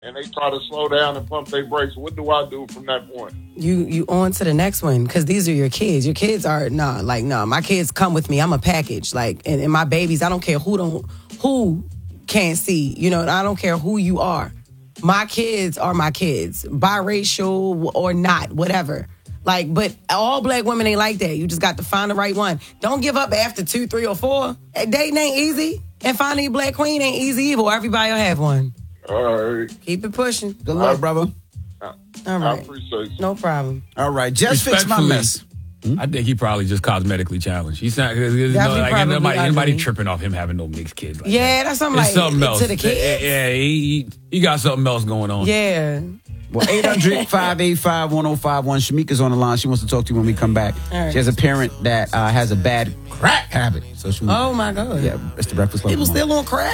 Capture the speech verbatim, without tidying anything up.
and they try to slow down and pump their brakes, what do I do from that point? You you on to the next one, because these are your kids. Your kids are, nah, like, nah, my kids come with me. I'm a package. Like, and, and my babies, I don't care who don't, who can't see. You know, I don't care who you are. My kids are my kids, biracial or not, whatever. Like, but all black women ain't like that. You just got to find the right one. Don't give up after two, three, or four. Dating ain't easy. And finding a black queen ain't easy either. Everybody will have one. All right. Keep it pushing. Good luck, brother. I, All right. I appreciate you. No problem. All right. Just fix my Respectfully, mess. I think he probably just cosmetically challenged. He's not, you know, Definitely like, probably anybody, anybody ugly. tripping off him having no mixed kids. Like Yeah, that. that's something It's like something else. to the kids. Yeah, yeah, he, he, he got something else going on. Yeah. Well, eight hundred, five eight five, one oh five one. Shamika's on the line. She wants to talk to you when we come back. All right. She has a parent that uh, has a bad crack habit. So she, Oh, my God. yeah, it's the Breakfast Club. People still on crack?